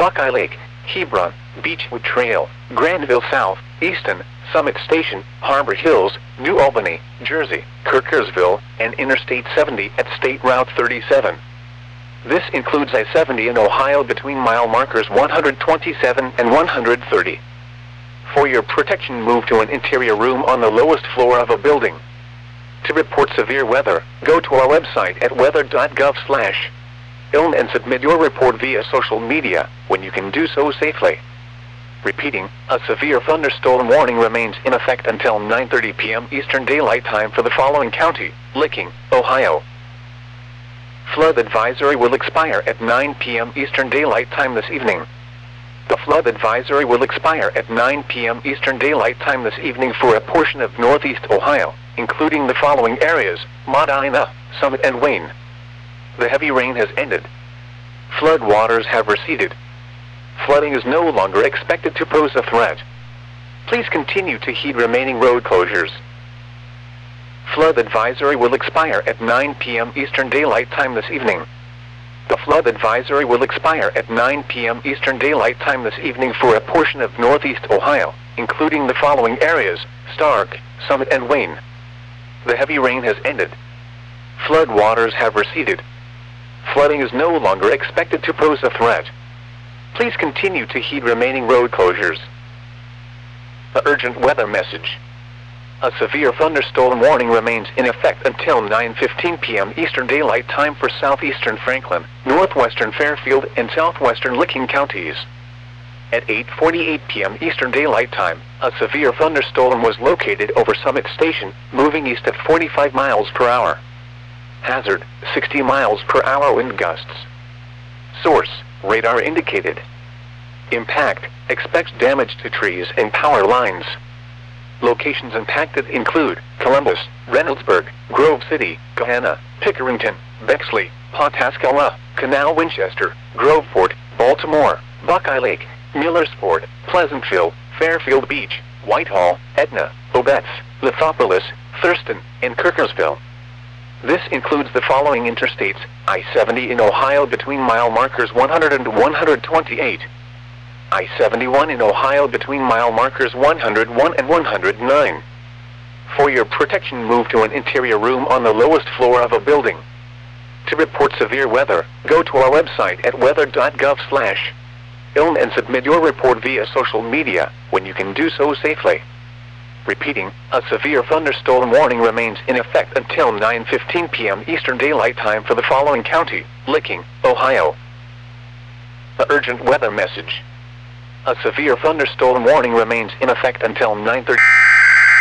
Buckeye Lake, Hebron, Beechwood Trail, Granville South, Easton, Summit Station, Harbor Hills, New Albany, Jersey, Kirkersville, and Interstate 70 at State Route 37. This includes I-70 in Ohio between mile markers 127 and 130. For your protection, move to an interior room on the lowest floor of a building. To report severe weather, go to our website at weather.gov/ilm and submit your report via social media, when you can do so safely. Repeating, a severe thunderstorm warning remains in effect until 9:30 p.m. Eastern Daylight Time for the following county: Licking, Ohio. Flood advisory will expire at 9 p.m. Eastern Daylight Time this evening. The flood advisory will expire at 9 p.m. Eastern Daylight Time this evening for a portion of northeast Ohio, including the following areas: Medina, Summit, and Wayne. The heavy rain has ended. Flood waters have receded. Flooding is no longer expected to pose a threat. Please continue to heed remaining road closures. Flood advisory will expire at 9 p.m. Eastern Daylight Time this evening. The flood advisory will expire at 9 p.m. Eastern Daylight Time this evening for a portion of northeast Ohio, including the following areas: Stark, Summit, and Wayne. The heavy rain has ended. Flood waters have receded. Flooding is no longer expected to pose a threat. Please continue to heed remaining road closures. The urgent weather message. A severe thunderstorm warning remains in effect until 9:15 p.m. Eastern Daylight Time for southeastern Franklin, northwestern Fairfield, and southwestern Licking counties. At 8:48 p.m. Eastern Daylight Time, a severe thunderstorm was located over Summit Station, moving east at 45 miles per hour. Hazard, 60 miles per hour wind gusts. Source, radar indicated. Impact, expects damage to trees and power lines. Locations impacted include Columbus, Reynoldsburg, Grove City, Gahanna, Pickerington, Bexley, Pawhuska, Canal Winchester, Groveport, Baltimore, Buckeye Lake, Millersport, Pleasantville, Fairfield Beach, Whitehall, Etna, Obetz, Lithopolis, Thurston, and Kirkersville. This includes the following interstates: I-70 in Ohio between mile markers 100 and 128. I-71 in Ohio between mile markers 101 and 109. For your protection, move to an interior room on the lowest floor of a building. To report severe weather, go to our website at weather.gov/ilm and submit your report via social media, when you can do so safely. Repeating, a severe thunderstorm warning remains in effect until 9:15 p.m. Eastern Daylight Time for the following county: Licking, Ohio. The urgent weather message. A severe thunderstorm warning remains in effect until 9:30.